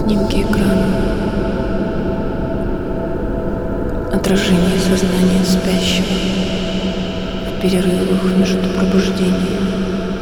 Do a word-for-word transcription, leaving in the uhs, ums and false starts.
Снимки экрана. Отражение сознания спящего в перерывах между пробуждением.